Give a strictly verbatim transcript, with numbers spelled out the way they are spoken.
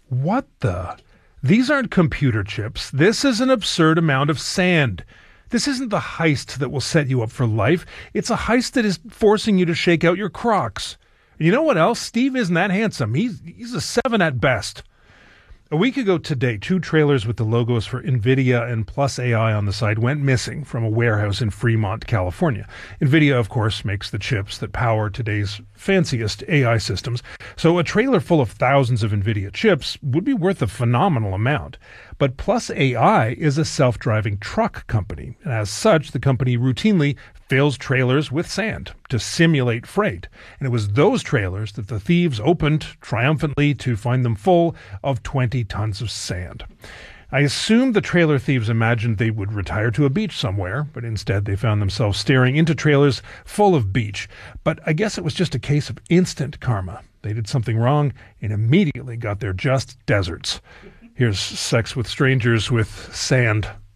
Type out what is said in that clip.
What the? These aren't computer chips. This is an absurd amount of sand. This isn't the heist that will set you up for life. It's a heist that is forcing you to shake out your Crocs. And you know what else? Steve isn't that handsome. He's, he's a seven at best. A week ago today, two trailers with the logos for NVIDIA and Plus A I on the side went missing from a warehouse in Fremont, California. NVIDIA, of course, makes the chips that power today's fanciest A I systems, so a trailer full of thousands of NVIDIA chips would be worth a phenomenal amount. But Plus A I is a self-driving truck company, and as such, the company routinely fills trailers with sand to simulate freight. And it was those trailers that the thieves opened triumphantly to find them full of twenty tons of sand. I assume the trailer thieves imagined they would retire to a beach somewhere, but instead they found themselves staring into trailers full of beach. But I guess it was just a case of instant karma. They did something wrong and immediately got their just deserts. Here's Sex with Strangers with sand.